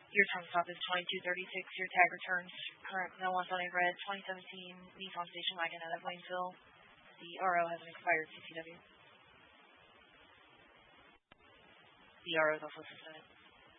Your time stop is 2236. Your tag returns current no one's on a red 2017 Nissan station wagon out of Waynesville. The RO has an expired CCW. The RO is also suspended.